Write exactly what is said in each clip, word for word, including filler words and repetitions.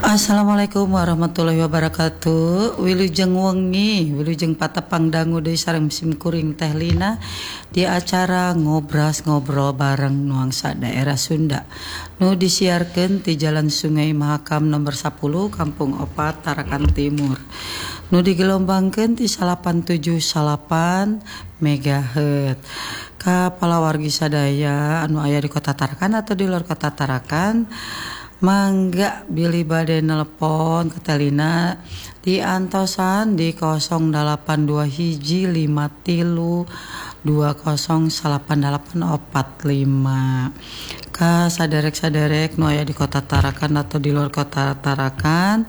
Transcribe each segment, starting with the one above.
Assalamualaikum warahmatullahi wabarakatuh. Wilujeng wengi, wilujeng patepang dangu deui sareng sim kuring Teh Lina di acara ngobras ngobrol bareng nuangsa daerah Sunda. Nu disiarkeun ti Jalan Sungai Mahakam nomor sepuluh Kampung Opat Tarakan Timur. Nu digelombangkeun ti salapan tujuh salapan megahertz. Ka palawargi sadaya anu aya di Kota Tarakan atau di luar Kota Tarakan, mangga bilih bade nelpon ke Telina di antosan di nol delapan dua hiji lima tilu dua nol salapan delapan opat lima. Ka saderek-saderek nu aya di Kota Tarakan atau di luar Kota Tarakan,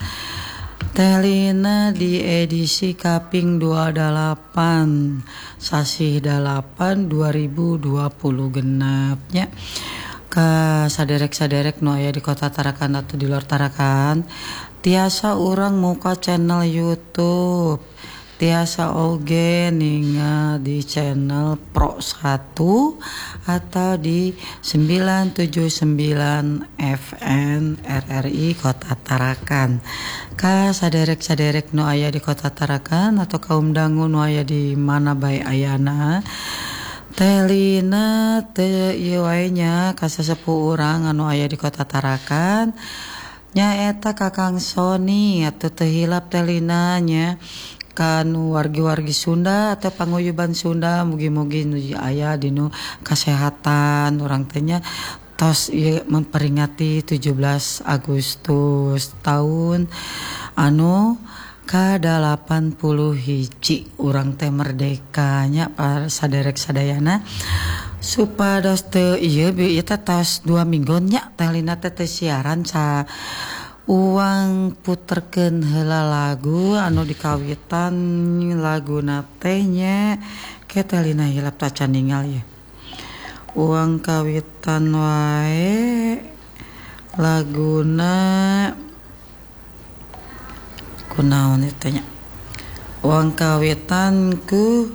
Telina di edisi kaping dua puluh delapan sasih delapan dua ribu dua puluh genapnya. Ka saderek-saderek nu aya di Kota Tarakan atau di luar Tarakan, tiasa urang muka channel YouTube, tiasa oge ninga di channel Pro satu atau di sembilan tujuh sembilan F M R R I Kota Tarakan. Ka saderek-saderek nu aya di Kota Tarakan atau kaum dangu nu aya di mana bae ayana, Telina teu ieu wae nya ka sasepuh urang anu aya di Kota Tarakan nyaeta Kakang Sony atuh teu hilap Telina nya kanu wargi-wargi Sunda atau panguyuban Sunda, mugi-mugi nu aya dinu kasehatan urang teh nya tos ieu memperingati tujuh belas Agustus tahun anu ka delapan puluh hiji urang teh merdekanya para saderek sadayana, supados teu ieu ieu teh tos dua minggu nya Telina teh teu siaran sa uang puterkeun heula lagu anu dikawitan laguna teh nya ke Telina hilap tacan ningal ya. Uang kawitan wae laguna kunaon itu nya. Uang kawitan ku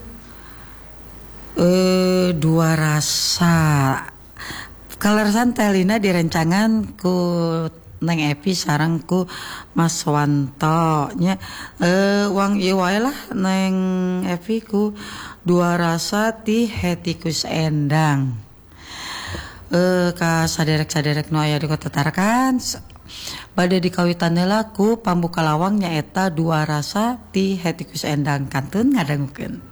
eh dua rasa. Kaleresan Telina direncangan ku Neng Epi sareng ku Mas Wanto nya. Eh uang ieu wae lah Neng Epi ku dua rasa ti Hetikus Endang. Eh ka saderek-saderek nu aya di Kota Tarakan bade dikawitan heula ku pambuka lawang nyaeta dua rasa ti Hetikus Endang, kantun ngadangukeun.